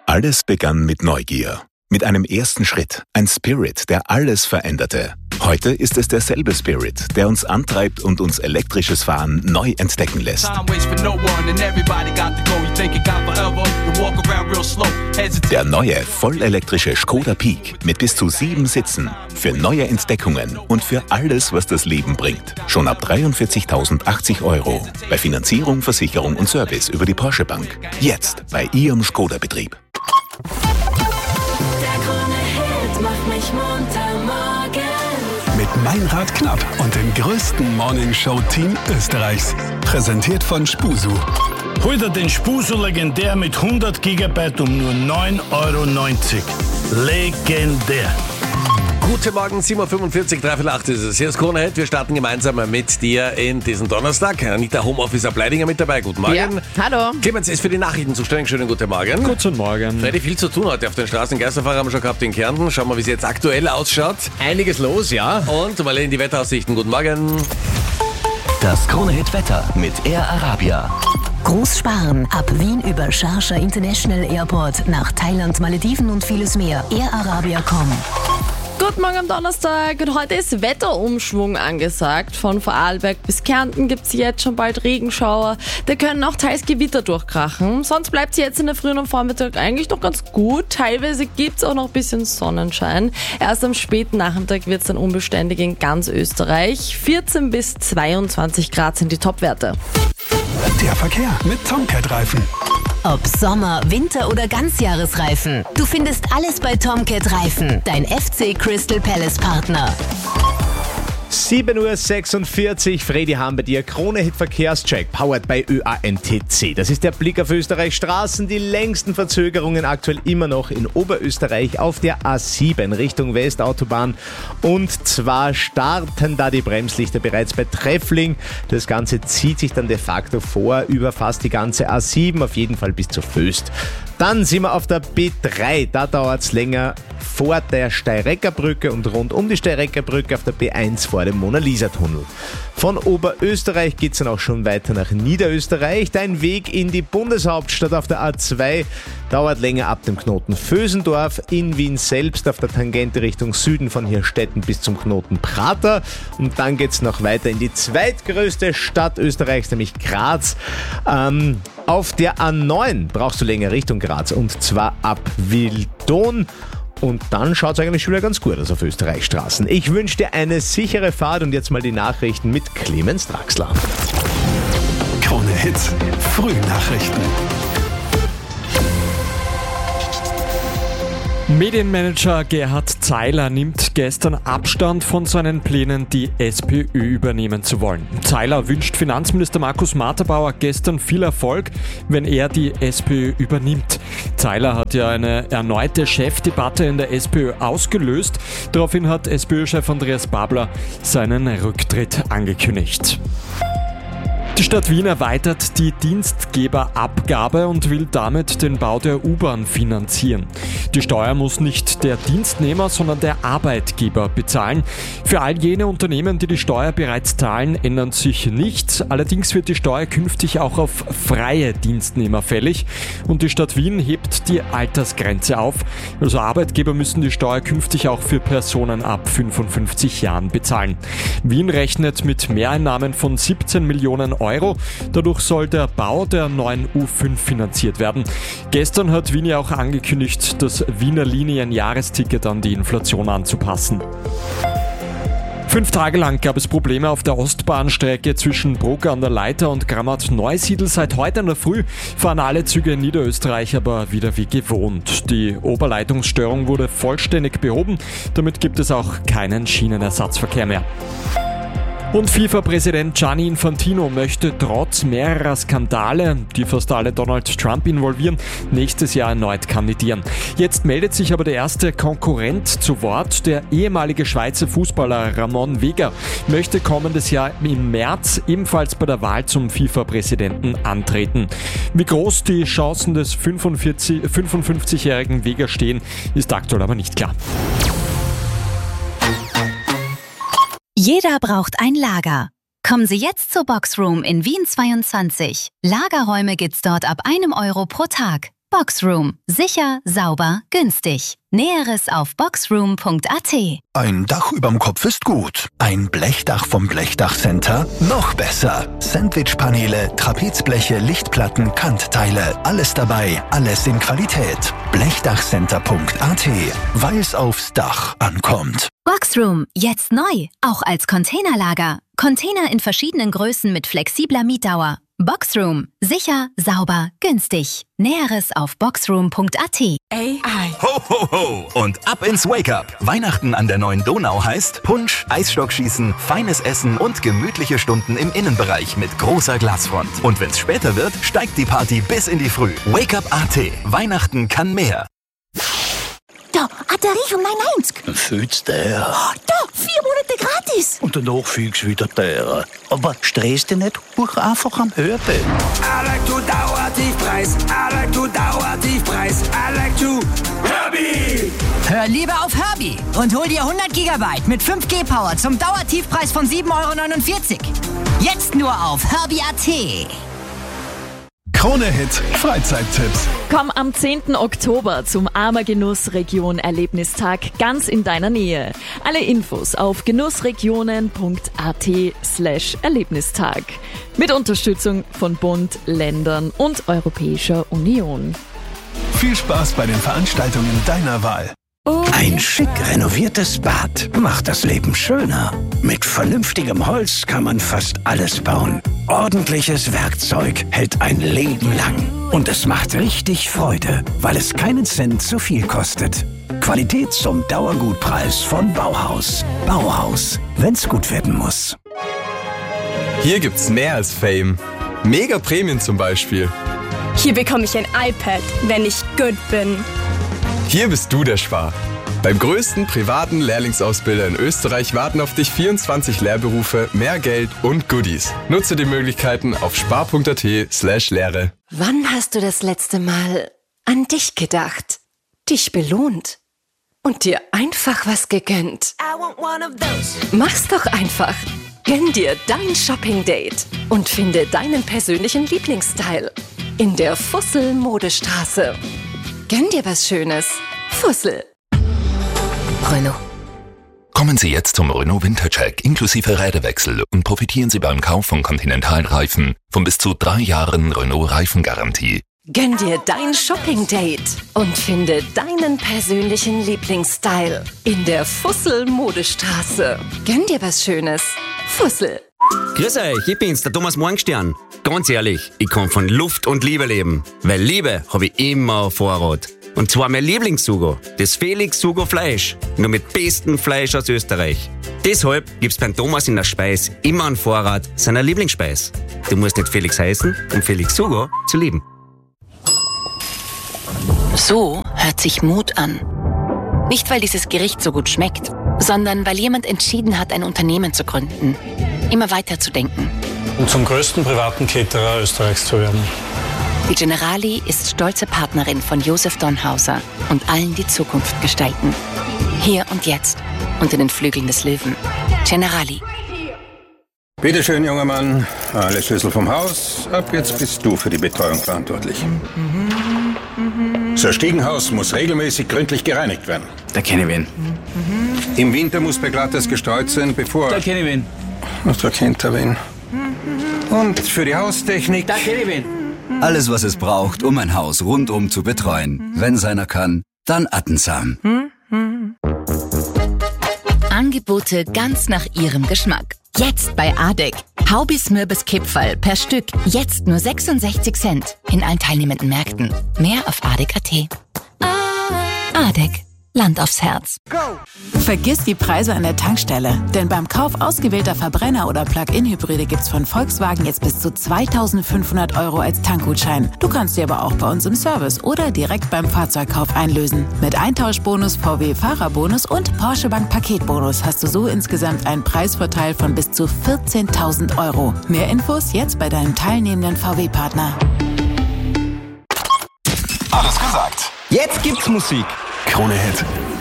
Alles begann mit Neugier. Mit einem ersten Schritt, ein Spirit, der alles veränderte. Heute ist es derselbe Spirit, der uns antreibt und uns elektrisches Fahren neu entdecken lässt. Der neue, vollelektrische Škoda Peak mit bis zu 7 Sitzen. Für neue Entdeckungen und für alles, was das Leben bringt. Schon ab 43.080 €. Bei Finanzierung, Versicherung und Service über die Porsche Bank. Jetzt bei Ihrem Škoda-Betrieb. Mit Meinrad Knapp und dem größten Morningshow-Team Österreichs. Präsentiert von Spusu. Hol dir den Spusu legendär mit 100 GB um nur 9,90 €. Legendär. Guten Morgen, 7.45 Uhr, 3:08 ist es. Hier ist Krone Hit. Wir starten gemeinsam mit dir in diesen Donnerstag. Anita Homeofficer Bleidinger mit dabei. Guten Morgen. Ja, hallo. Clemens ist für die Nachrichten zuständig. Schönen guten Morgen. Guten Morgen. Freddy, viel zu tun heute auf den Straßen. Geisterfahrer haben wir schon gehabt in Kärnten. Schauen wir, wie es jetzt aktuell ausschaut. Einiges los, ja. Und mal in die Wetteraussichten. Guten Morgen. Das Krone Hit Wetter mit Air Arabia. Großsparen. Ab Wien über Sharjah International Airport nach Thailand, Malediven und vieles mehr. airarabia.com. Guten Morgen am Donnerstag und heute ist Wetterumschwung angesagt. Von Vorarlberg bis Kärnten gibt es jetzt schon bald Regenschauer. Da können auch teils Gewitter durchkrachen. Sonst bleibt es jetzt in der Früh und am Vormittag eigentlich noch ganz gut. Teilweise gibt es auch noch ein bisschen Sonnenschein. Erst am späten Nachmittag wird es dann unbeständig in ganz Österreich. 14 bis 22 Grad sind die Topwerte. Der Verkehr mit Tomcat Reifen. Ob Sommer, Winter oder Ganzjahresreifen. Du findest alles bei Tomcat Reifen, dein FC Crystal Palace Partner. 7:46 Uhr, Freddy Hahn bei dir. Krone Hit Verkehrscheck, powered by ÖANTC. Das ist der Blick auf Österreichs Straßen. Die längsten Verzögerungen aktuell immer noch in Oberösterreich auf der A7 Richtung Westautobahn. Und zwar starten da die Bremslichter bereits bei Treffling. Das Ganze zieht sich dann de facto vor über fast die ganze A7, auf jeden Fall bis zur Föst. Dann sind wir auf der B3, da dauert es länger vor der Steireckerbrücke und rund um die Steireckerbrücke auf der B1 vor dem Mona-Lisa-Tunnel. Von Oberösterreich geht es dann auch schon weiter nach Niederösterreich. Dein Weg in die Bundeshauptstadt auf der A2 dauert länger ab dem Knoten Vösendorf. In Wien selbst auf der Tangente Richtung Süden von Hirstetten bis zum Knoten Prater. Und dann geht es noch weiter in die zweitgrößte Stadt Österreichs, nämlich Graz. Auf der A9 brauchst du länger Richtung Graz und zwar ab Wildon. Und dann schaut es eigentlich schon wieder ganz gut aus auf Österreichs Straßen. Ich wünsche dir eine sichere Fahrt und jetzt mal die Nachrichten mit Clemens Draxler. Krone Hit. Frühnachrichten. Medienmanager Gerhard Zeiler nimmt gestern Abstand von seinen Plänen, die SPÖ übernehmen zu wollen. Zeiler wünscht Finanzminister Markus Matterbauer gestern viel Erfolg, wenn er die SPÖ übernimmt. Zeiler hat ja eine erneute Chefdebatte in der SPÖ ausgelöst. Daraufhin hat SPÖ-Chef Andreas Babler seinen Rücktritt angekündigt. Die Stadt Wien erweitert die Dienstgeberabgabe und will damit den Bau der U-Bahn finanzieren. Die Steuer muss nicht der Dienstnehmer, sondern der Arbeitgeber bezahlen. Für all jene Unternehmen, die die Steuer bereits zahlen, ändert sich nichts. Allerdings wird die Steuer künftig auch auf freie Dienstnehmer fällig und die Stadt Wien hebt die Altersgrenze auf. Also Arbeitgeber müssen die Steuer künftig auch für Personen ab 55 Jahren bezahlen. Wien rechnet mit Mehreinnahmen von 17 Millionen €. Dadurch soll der Bau der neuen U5 finanziert werden. Gestern hat Wien ja auch angekündigt, das Wiener Linien-Jahresticket an die Inflation anzupassen. 5 Tage lang gab es Probleme auf der Ostbahnstrecke zwischen Bruck an der Leiter und Grammat-Neusiedl. Seit heute in der Früh fahren alle Züge in Niederösterreich aber wieder wie gewohnt. Die Oberleitungsstörung wurde vollständig behoben. Damit gibt es auch keinen Schienenersatzverkehr mehr. Und FIFA-Präsident Gianni Infantino möchte trotz mehrerer Skandale, die fast alle Donald Trump involvieren, nächstes Jahr erneut kandidieren. Jetzt meldet sich aber der erste Konkurrent zu Wort. Der ehemalige Schweizer Fußballer Ramon Vega möchte kommendes Jahr im März ebenfalls bei der Wahl zum FIFA-Präsidenten antreten. Wie groß die Chancen des 55-jährigen Vega stehen, ist aktuell aber nicht klar. Jeder braucht ein Lager. Kommen Sie jetzt zur Boxroom in Wien 22. Lagerräume gibt's dort ab 1 € pro Tag. Boxroom. Sicher, sauber, günstig. Näheres auf boxroom.at. Ein Dach überm Kopf ist gut. Ein Blechdach vom Blechdachcenter noch besser. Sandwichpaneele, Trapezbleche, Lichtplatten, Kantteile. Alles dabei, alles in Qualität. Blechdachcenter.at, weil es aufs Dach ankommt. Boxroom, jetzt neu, auch als Containerlager. Container in verschiedenen Größen mit flexibler Mietdauer. Boxroom. Sicher, sauber, günstig. Näheres auf boxroom.at. AI. Ho, ho, ho. Und ab ins Wake-up. Weihnachten an der Neuen Donau heißt Punsch, Eisstockschießen, feines Essen und gemütliche Stunden im Innenbereich mit großer Glasfront. Und wenn's später wird, steigt die Party bis in die Früh. Wake-up.at. Weihnachten kann mehr. Da, eine Tarif um 9,90. Fühlt's der? Da, 4 Monate gratis. Und danach fühlt's wieder teurer. Aber stress dich nicht, buch einfach am Hörte. I like to Dauertiefpreis. I like to Dauertiefpreis. I like to Herbie. Hör lieber auf Herbie und hol dir 100 GB mit 5G Power zum Dauertiefpreis von 7,49 €. Jetzt nur auf Herbie.at. Krone Hit Freizeittipps. Komm am 10. Oktober zum Ammergenuss Region Erlebnistag ganz in deiner Nähe. Alle Infos auf genussregionen.at/Erlebnistag. Mit Unterstützung von Bund, Ländern und Europäischer Union. Viel Spaß bei den Veranstaltungen deiner Wahl. Ein schick renoviertes Bad macht das Leben schöner. Mit vernünftigem Holz kann man fast alles bauen. Ordentliches Werkzeug hält ein Leben lang. Und es macht richtig Freude, weil es keinen Cent zu viel kostet. Qualität zum Dauergutpreis von Bauhaus. Bauhaus, wenn's gut werden muss. Hier gibt's mehr als Fame. Mega Prämien zum Beispiel. Hier bekomme ich ein iPad, wenn ich gut bin. Hier bist du der Spar. Beim größten privaten Lehrlingsausbilder in Österreich warten auf dich 24 Lehrberufe, mehr Geld und Goodies. Nutze die Möglichkeiten auf spar.at/Lehre. Wann hast du das letzte Mal an dich gedacht, dich belohnt und dir einfach was gegönnt? Mach's doch einfach. Gönn dir dein Shopping-Date und finde deinen persönlichen Lieblingsstyle in der Fussel-Modestraße. Gönn dir was Schönes. Fussel. Renault. Kommen Sie jetzt zum Renault Wintercheck inklusive Räderwechsel und profitieren Sie beim Kauf von Continental-Reifen von bis zu 3 Jahren Renault-Reifengarantie. Gönn dir dein Shopping-Date und finde deinen persönlichen Lieblingsstyle in der Fussel-Modestraße. Gönn dir was Schönes. Fussel. Grüß euch, ich bin's, der Thomas Morgenstern. Ganz ehrlich, ich kann von Luft und Liebe leben, weil Liebe habe ich immer auf Vorrat. Und zwar mein Lieblingssugo, das Felix Sugo Fleisch, nur mit bestem Fleisch aus Österreich. Deshalb gibt's beim Thomas in der Speis immer einen Vorrat seiner Lieblingsspeis. Du musst nicht Felix heißen, um Felix Sugo zu lieben. So hört sich Mut an. Nicht, weil dieses Gericht so gut schmeckt, sondern weil jemand entschieden hat, ein Unternehmen zu gründen. Immer weiter zu denken. Und zum größten privaten Caterer Österreichs zu werden. Die Generali ist stolze Partnerin von Josef Donhauser und allen, die Zukunft gestalten. Hier und jetzt, unter den Flügeln des Löwen. Generali. Bitte schön, junger Mann. Alle Schlüssel vom Haus. Ab jetzt bist du für die Betreuung verantwortlich. Das Stiegenhaus muss regelmäßig gründlich gereinigt werden. Da kenne ich wen. Im Winter muss Beglattes gestreut sein, bevor... Da kenne ich wen. Ach, da kennt er wen. Und für die Haustechnik... Da kenne ich wen. Alles, was es braucht, um ein Haus rundum zu betreuen. Wenn es einer kann, dann Attensam. Angebote ganz nach Ihrem Geschmack. Jetzt bei ADEC. Haubis Mürbis Kipferl per Stück. Jetzt nur 66 Cent. In allen teilnehmenden Märkten. Mehr auf ADEC.at. ADEC. Land aufs Herz. Vergiss die Preise an der Tankstelle, denn beim Kauf ausgewählter Verbrenner- oder Plug-in-Hybride gibt's von Volkswagen jetzt bis zu 2.500 € als Tankgutschein. Du kannst sie aber auch bei uns im Service oder direkt beim Fahrzeugkauf einlösen. Mit Eintauschbonus, VW-Fahrerbonus und Porsche Bank Paketbonus hast du so insgesamt einen Preisvorteil von bis zu 14.000 €. Mehr Infos jetzt bei deinem teilnehmenden VW-Partner. Alles gesagt. Jetzt gibt's Musik. Krone Hit.